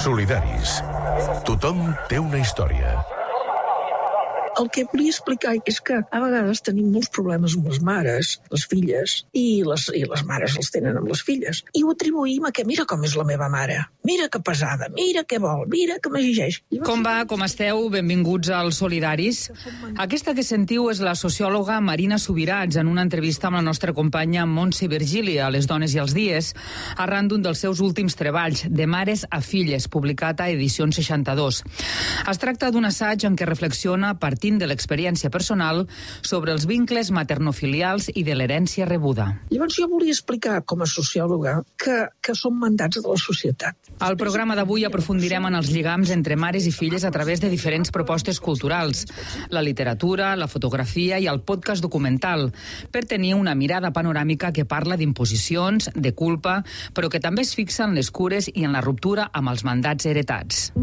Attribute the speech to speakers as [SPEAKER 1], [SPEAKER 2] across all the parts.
[SPEAKER 1] Solidaris. Tothom té una història.
[SPEAKER 2] El que volia explicar és que a vegades tenim molts problemes amb les mares, les filles, i les mares els tenen amb les filles. I ho atribuïm a que mira com és la meva mare, mira que pesada, mira què vol, mira que m'exigeix.
[SPEAKER 3] Com va, com esteu? Benvinguts als Solidaris. Aquesta que sentiu és la sociòloga Marina Subirats en una entrevista amb la nostra companya Montse Virgili a Les Dones i els Dies, arran d'un dels seus últims treballs, De mares a filles, publicat a Edicions 62. Es tracta d'un assaig en què reflexiona partint de l'experiència personal sobre els vincles maternofilials i de l'herència rebuda.
[SPEAKER 2] Llavors jo volia explicar com a sociòloga que som mandats de la societat.
[SPEAKER 3] Al programa d'avui aprofundirem en els lligams entre mares i filles a través de diferents propostes culturals, la literatura, la fotografia i el podcast documental, per tenir una mirada panoràmica que parla d'imposicions, de culpa, però que també es fixa en les cures i en la ruptura amb els mandats heretats.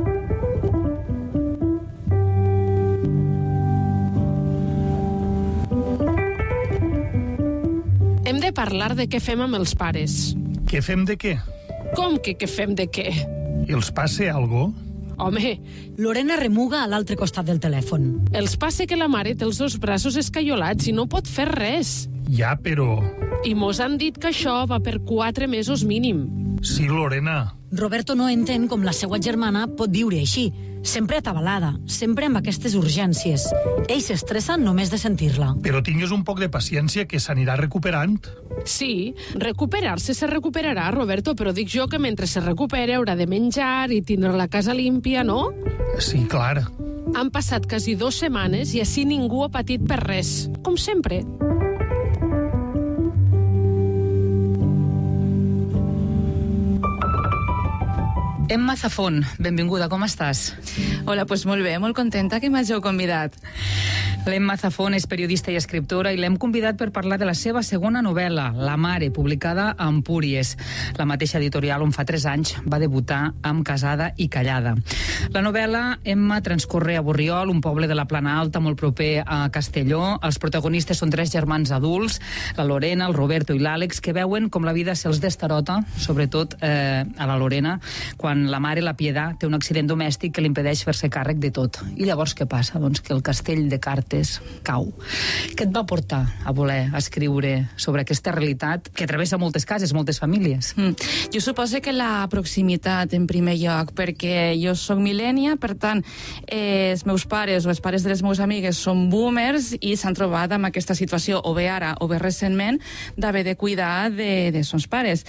[SPEAKER 4] Hem de parlar de què fem amb els pares.
[SPEAKER 5] Què fem de què?
[SPEAKER 4] Com que què fem de què?
[SPEAKER 5] I els passe algo?
[SPEAKER 4] Home,
[SPEAKER 6] Lorena remuga a l'altre costat del telèfon.
[SPEAKER 4] els passa que la mare té els dos braços escaiolats i no pot fer res.
[SPEAKER 5] Ja, però...
[SPEAKER 4] I mos han dit que això va per 4 mesos mínim.
[SPEAKER 5] Sí, Lorena.
[SPEAKER 6] Roberto no entén com la seva germana pot viure així, sempre atabalada, sempre amb aquestes urgències. Ell s'estressa només de sentir-la.
[SPEAKER 5] Però tingues un poc de paciència que s'anirà recuperant.
[SPEAKER 4] Sí, recuperar-se se recuperarà, Roberto, però dic jo que mentre se recupere haurà de menjar i tindre la casa límpia, no?
[SPEAKER 5] Sí, clar.
[SPEAKER 4] Han passat quasi 2 setmanes i així ningú ha patit per res, com sempre.
[SPEAKER 3] Emma Zafón, benvinguda, com estàs?
[SPEAKER 7] Hola, doncs molt bé, molt contenta que m'hàgiu convidat.
[SPEAKER 3] L'Emma Zafón és periodista i escriptora i l'hem convidat per parlar de la seva segona novel·la, La mare, publicada a Empúries, la mateixa editorial on fa 3 anys va debutar amb Casada i callada. La novel·la, Emma, transcorre a Borriol, un poble de la Plana Alta molt proper a Castelló. Els protagonistes són 3 germans adults, la Lorena, el Roberto i l'Àlex, que veuen com la vida se'ls destarota, sobretot a la Lorena, quan la mare, la Piedad, té un accident domèstic que li impedeix fer-se càrrec de tot. I llavors què passa? Doncs que el castell de cartes cau. Què et va portar a voler escriure sobre aquesta realitat que travessa moltes cases, moltes famílies?
[SPEAKER 7] Jo suposo que la proximitat, en primer lloc, perquè jo soc milènia, per tant, els meus pares o els pares de les meves amigues són boomers i s'han trobat amb aquesta situació, o bé ara o bé recentment, d'haver de cuidar de sons pares.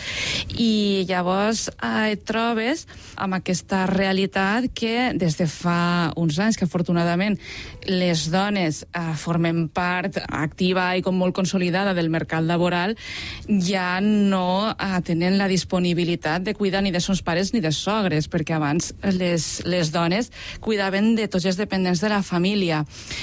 [SPEAKER 7] I llavors et trobes amb aquesta realitat que des de fa uns anys, que afortunadament les dones formen part activa i com molt consolidada del mercat laboral, ja no tenen la disponibilitat de cuidar ni de sons pares ni de sogres, perquè abans les dones cuidaven de tots els dependents de la família.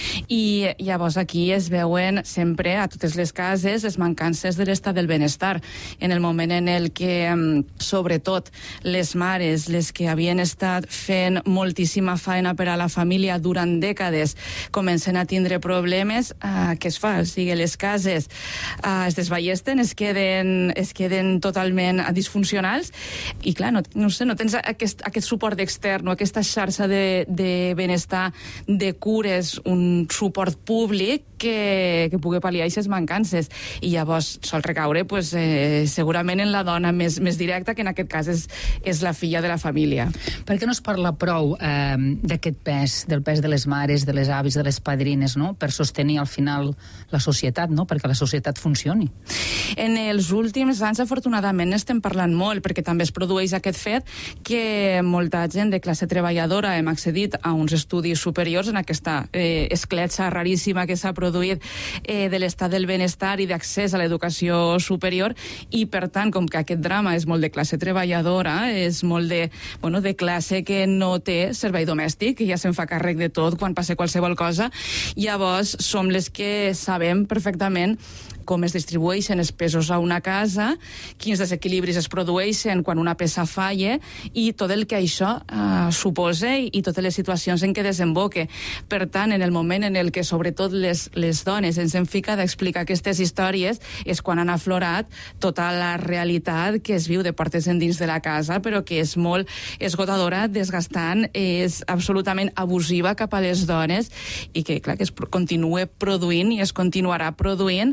[SPEAKER 7] I llavors aquí es veuen sempre a totes les cases les mancances de l'estat del benestar. En el moment en el que, sobretot, les mares, les que havien estat fent moltíssima feina per a la família durant dècades, comencen a tindre problemes, què es fa? O sigui, les cases es desballesten, es queden totalment disfuncionals i, clar, no tens aquest suport extern o aquesta xarxa de benestar, de cures, un suport públic que pugui pal·liar aquestes mancances. I llavors sol recaure segurament en la dona més directa, que en aquest cas és la filla de la família.
[SPEAKER 3] Per què no es parla prou d'aquest pes, del pes de les mares, de les avis, de les padrines, no? Per sostenir al final la societat, no? Perquè la societat funcioni.
[SPEAKER 7] En els últims anys, afortunadament, estem parlant molt, perquè també es produeix aquest fet que molta gent de classe treballadora hem accedit a uns estudis superiors en aquesta escletxa raríssima que s'ha produït de l'estat del benestar i d'accés a l'educació superior, i per tant, com que aquest drama és molt de classe treballadora, és molt de classe que no té servei domèstic, que ja se'n fa càrrec de tot quan passa qualsevol cosa, llavors som les que sabem perfectament com es distribueixen els pesos a una casa, quins desequilibris es produeixen quan una peça falla i tot el que això suposa i totes les situacions en què desemboca. Per tant, en el moment en el que sobretot les dones ens hem ficat a explicar aquestes històries és quan han aflorat tota la realitat que es viu de portes endins de la casa, però que és molt esgotadora, desgastant, és absolutament abusiva cap a les dones i que, clar, que es continua produint i es continuarà produint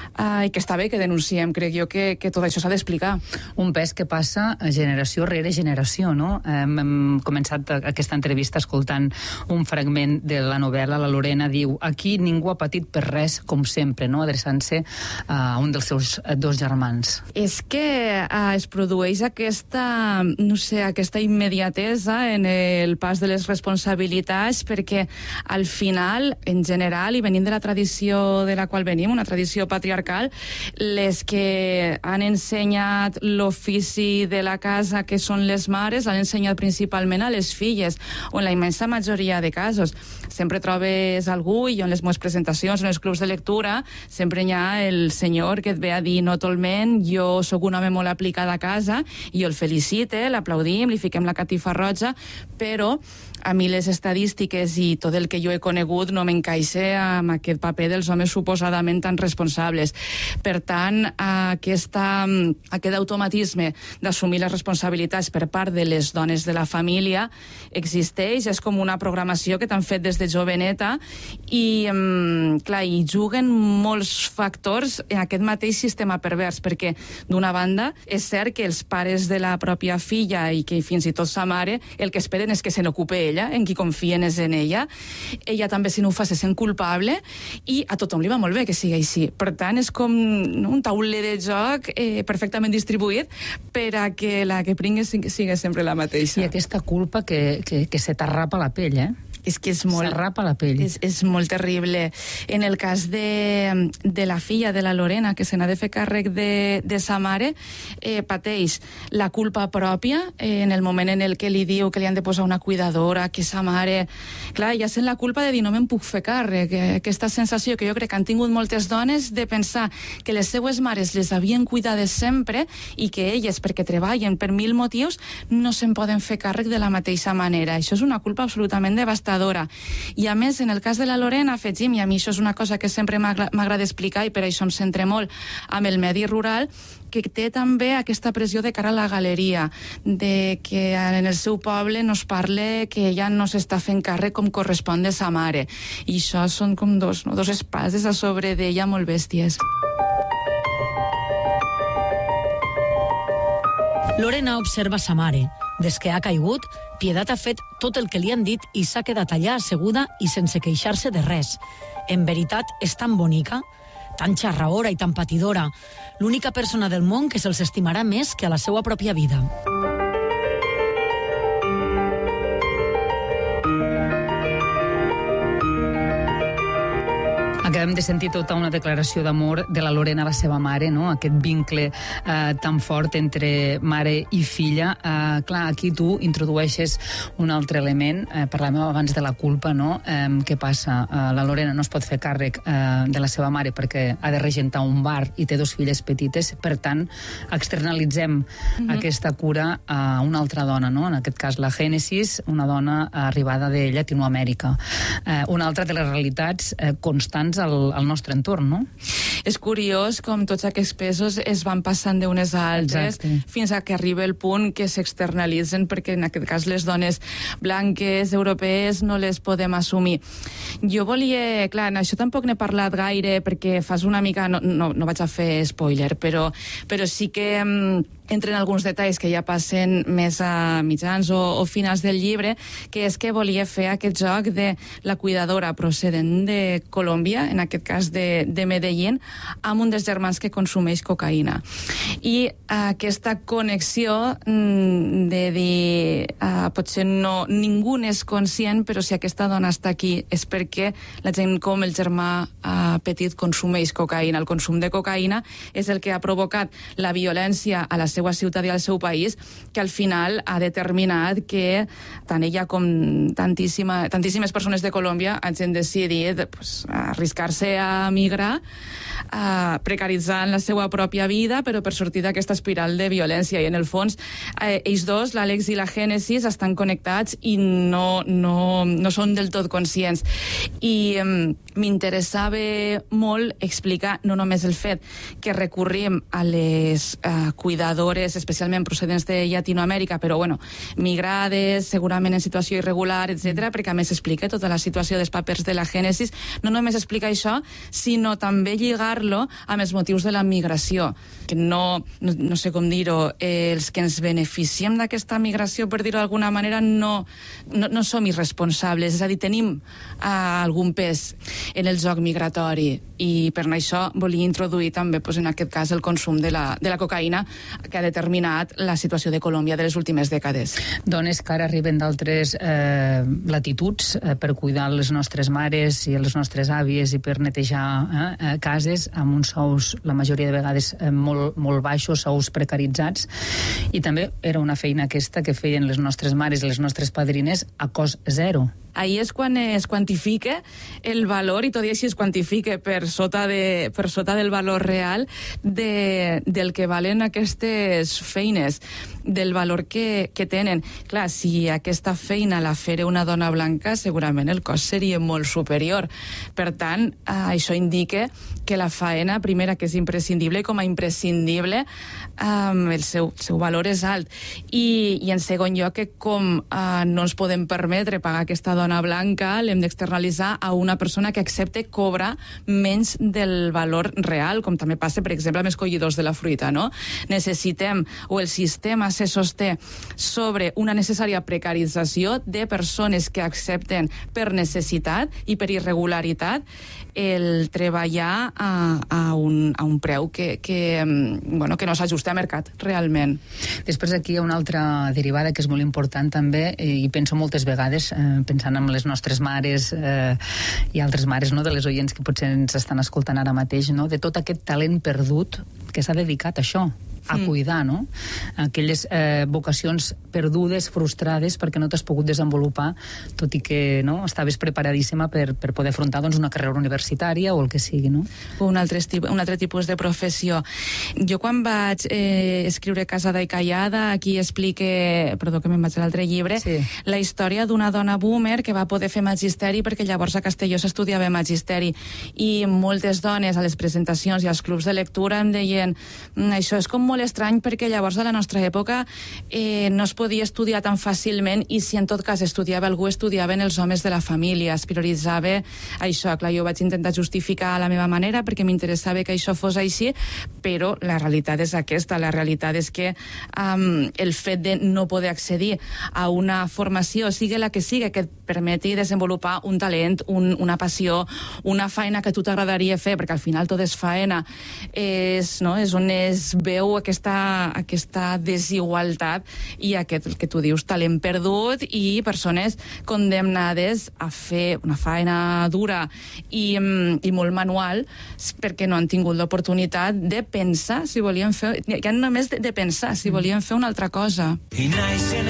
[SPEAKER 7] i que està bé que denunciem. Crec jo que tot això s'ha d'explicar.
[SPEAKER 3] Un pes que passa generació rere generació, no? Hem començat aquesta entrevista escoltant un fragment de la novel·la. La Lorena diu: aquí ningú ha patit per res, com sempre, no? Adreçant-se a un dels seus dos germans.
[SPEAKER 7] És que es produeix aquesta, no sé, aquesta immediatesa en el pas de les responsabilitats, perquè al final, en general, i venint de la tradició de la qual venim, una tradició patriarcal, les que han ensenyat l'ofici de la casa, que són les mares, han ensenyat principalment a les filles, o en la immensa majoria de casos. Sempre trobes algú, i jo en les meves presentacions, en els clubs de lectura, sempre hi ha el senyor que et ve a dir: no tolment, jo sóc un home molt aplicat a casa, i jo el felicite, l'aplaudim, li fiquem la catifa roja, però a mi les estadístiques i tot el que jo he conegut no m'encaixa amb aquest paper dels homes suposadament tan responsables. Per tant, aquest automatisme d'assumir les responsabilitats per part de les dones de la família existeix, és com una programació que t'han fet des de joveneta i, clar, hi juguen molts factors en aquest mateix sistema pervers, perquè d'una banda és cert que els pares de la pròpia filla i que fins i tot sa mare el que esperen és que se n'ocupe ella, en qui confien és en ella. Ella també, si no ho fa, se sent culpable i a tothom li va molt bé que sigui així. Per tant, és com un tauler de joc perfectament distribuït per a que la que pringui sigui sempre la mateixa.
[SPEAKER 3] I aquesta culpa que se t'arrapa la pell,
[SPEAKER 7] És que és molt...
[SPEAKER 3] S'arrapa la pell.
[SPEAKER 7] És molt terrible. En el cas de la filla de la Lorena, que se n'ha de fer càrrec de sa mare, pateix la culpa pròpia en el moment en el que li diu que li han de posar una cuidadora, que sa mare... Clar, ja sent la culpa de dir no me'n puc fer càrrec. Aquesta sensació que jo crec que han tingut moltes dones de pensar que les seues mares les havien cuidades sempre i que elles, perquè treballen per 1000 motius, no se'n poden fer càrrec de la mateixa manera. Això és una culpa absolutament devastadora. I a més, en el cas de la Lorena, afegim, i a mi això és una cosa que sempre m'agrada explicar i per això em centre molt amb el medi rural, que té també aquesta pressió de cara a la galeria, de que en el seu poble no es parle que ella no s'està fent càrrec com correspon de sa mare. I això són com dos espases a sobre d'ella molt bèsties.
[SPEAKER 6] Lorena observa sa mare. Des que ha caigut, Pietat ha fet tot el que li han dit i s'ha quedat allà asseguda i sense queixar-se de res. En veritat, és tan bonica, tan xarraora i tan patidora, l'única persona del món que se'ls estimarà més que a la seva pròpia vida.
[SPEAKER 3] Acabem de sentir tota una declaració d'amor de la Lorena a la seva mare, no? Aquest vincle tan fort entre mare i filla. Clar, aquí tu introdueixes un altre element. Parlàvem abans de la culpa, no? Què passa? La Lorena no es pot fer càrrec de la seva mare perquè ha de regentar un bar i té 2 filles petites. Per tant, externalitzem aquesta cura a una altra dona, no? En aquest cas, la Génesis, una dona arribada de Llatinoamèrica. Una altra de les realitats constants al nostre entorn, no?
[SPEAKER 7] És curiós com tots aquests pesos es van passant d'unes a altres. Exacte. Fins a que arriba el punt que s'externalitzen, perquè en aquest cas les dones blanques, europees, no les podem assumir. Jo volia... Clar, això tampoc n'he parlat gaire perquè fas una mica... No vaig a fer spoiler, però sí que... entren alguns detalls que ja passen més a mitjans o finals del llibre, que és que volia fer aquest joc de la cuidadora procedent de Colòmbia, en aquest cas de Medellín, amb un dels germans que consumeix cocaïna. I aquesta connexió de dir potser ningú n'és conscient, però si aquesta dona està aquí és perquè la gent com el germà petit consumeix cocaïna. El consum de cocaïna és el que ha provocat la violència a la seva ciutat i al seu país, que al final ha determinat que tant ella com tantíssimes persones de Colòmbia hagin decidit arriscar-se a migrar, precaritzant la seva pròpia vida, però per sortir d'aquesta espiral de violència. I en el fons, ells dos, l'Àlex i la Génesis, estan connectats i no són del tot conscients. I m'interessava molt explicar no només el fet que recurrim a les cuidadores, especialment procedents de Llatinoamèrica, però migrades, segurament en situació irregular, etc., perquè a més explica tota la situació dels papers de la Génesis. No només explica això, sinó també lligar-lo amb els motius de la migració, que no sé com dir-ho, els que ens beneficiem d'aquesta migració, per dir-ho d'alguna manera, no som irresponsables, és a dir, tenim algun pes en el joc migratori, i per això volia introduir també, en aquest cas, el consum de la cocaïna, que ha determinat la situació de Colòmbia de les últimes dècades.
[SPEAKER 3] Dones que ara arriben d'altres latituds per cuidar les nostres mares i les nostres àvies i per netejar cases, amb uns sous, la majoria de vegades, molt baixos, sous precaritzats, i també era una feina aquesta que feien les nostres mares i les nostres padrines a cost zero.
[SPEAKER 7] Ahir és quan es quantifica el valor, i tot i així es quantifica per sota del valor real del que valen aquestes feines, del valor que tenen. Clar, si aquesta feina la fera una dona blanca, segurament el cost seria molt superior. Per tant, això indica que la faena, primera, que és imprescindible, i com a imprescindible, el seu valor és alt. I en segon lloc, que com no ens podem permetre pagar aquesta dona blanca, l'hem d'externalitzar a una persona que accepte cobrar menys del valor real, com també passa, per exemple, amb els collidors de la fruita, no? Necessitem, o el sistema se sosté sobre una necessària precarització de persones que accepten per necessitat i per irregularitat el treballar a un preu que no s'ajusta a mercat, realment.
[SPEAKER 3] Després aquí hi ha una altra derivada que és molt important també, i penso moltes vegades, pensant en les nostres mares i altres mares, de les oients que potser ens estan escoltant ara mateix, de tot aquest talent perdut que s'ha dedicat a això, a cuidar, aquelles vocacions perdudes, frustrades, perquè no t'has pogut desenvolupar, tot i que estaves preparadíssima per poder afrontar una carrera universitària o el que sigui, no?
[SPEAKER 7] O un altre tipus de professió. Jo quan vaig escriure Casada i callada, aquí explique, perdó que me'n vaig a l'altre llibre, la història d'una dona boomer que va poder fer magisteri perquè llavors a Castelló s'estudiava magisteri, i moltes dones a les presentacions i als clubs de lectura em deien això és com molt estrany perquè llavors a la nostra època no es podia estudiar tan fàcilment, i si en tot cas estudiava algú, estudiaven els homes de la família, es prioritzava això. Clar, jo vaig intentar justificar a la meva manera perquè m'interessava que això fos així, però la realitat és aquesta. La realitat és que el fet de no poder accedir a una formació, sigui la que sigui, que et permeti desenvolupar un talent, una passió, una feina que a tu t'agradaria fer, perquè al final tot és faena, és on es veu aquesta desigualtat i aquest, el que tu dius, talent perdut, i persones condemnades a fer una feina dura i molt manual perquè no han tingut l'oportunitat de pensar si volien fer, ja només de pensar si volien fer una altra cosa.